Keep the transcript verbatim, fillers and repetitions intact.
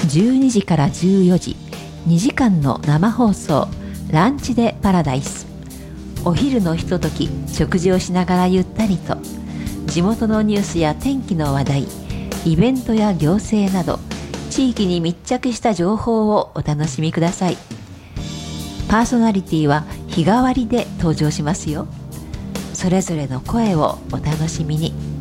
じゅうにじからじゅうよじ、にじかんの生放送ランチでパラダイス。お昼のひととき、食事をしながらゆったりと地元のニュースや天気の話題、イベントや行政など地域に密着した情報をお楽しみください。パーソナリティは日替わりで登場しますよ。それぞれの声をお楽しみに。